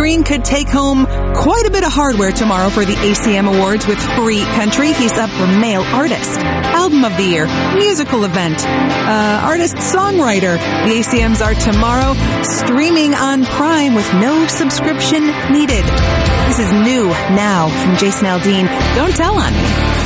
Green could take home quite a bit of hardware tomorrow for the ACM Awards with Free Country. He's up for Male Artist, Album of the Year, Musical Event, Artist Songwriter. The ACMs are tomorrow, streaming on Prime with no subscription needed. This is New Now from Jason Aldean. Don't Tell on Me.